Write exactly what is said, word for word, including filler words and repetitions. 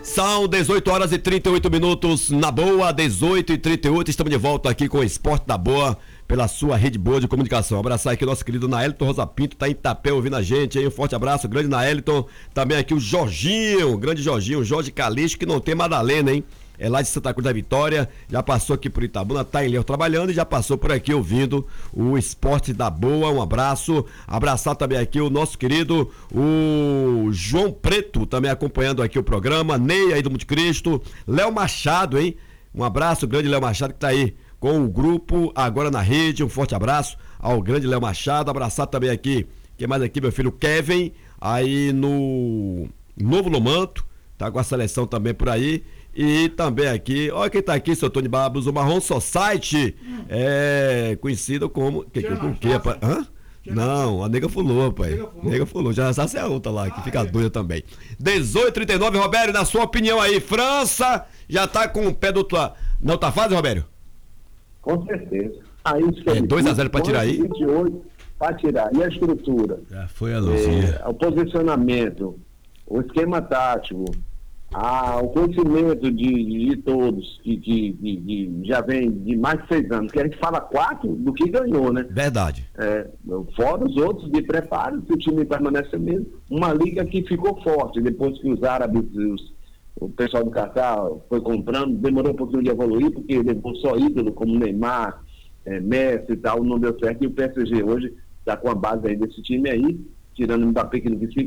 São dezoito horas e trinta e oito minutos na boa, dezoito e trinta e oito. Estamos de volta aqui com o Esporte da Boa, pela sua rede boa de comunicação. Abraçar aqui o nosso querido Naelton Rosa Pinto, tá em Itapé ouvindo a gente aí. Um forte abraço, grande Naelton. Também aqui o Jorginho, grande Jorginho, Jorge Calixto, que não tem Madalena, hein? É lá de Santa Cruz da Vitória, já passou aqui por Itabuna, tá em Léo trabalhando e já passou por aqui ouvindo o Esporte da Boa. Um abraço, abraçar também aqui o nosso querido o João Preto, também acompanhando aqui o programa, Ney aí do Montecristo, Léo Machado, hein? Um abraço, grande Léo Machado, que tá aí com o grupo Agora na Rede. Um forte abraço ao grande Léo Machado, abraçar também aqui, quem mais aqui, meu filho Kevin, aí no Novo Lomanto, tá com a seleção também por aí. E também aqui, olha quem tá aqui, seu Tony Babos, o Marrom Society, é conhecido como. Que, que, com que, rapaz? Hã? Não, a nega fulou, rapaz. Nega fulou, já sabe se é a outra lá, que fica doida também. dezoito e trinta e nove, Robério, na sua opinião aí, França já tá com o pé do outro. Na outra fase, Robério? Com certeza. Aí, é dois a zero pra tirar aí? vinte e oito pra tirar. E a estrutura? Já foi a luzinha. É, o posicionamento, o esquema tático. Ah, o conhecimento de, de todos, que, de, de, de, já vem de mais de seis anos, que a gente fala quatro do que ganhou, né? Verdade. É, fora os outros de preparo, que o time permanece mesmo. Uma liga que ficou forte, depois que os árabes, os, o pessoal do Catar foi comprando, demorou um pouquinho de evoluir, porque levou só ídolo como Neymar, é, Messi e tal, não deu certo. E o P S G hoje está com a base aí desse time aí, tirando o Mbappé que não quis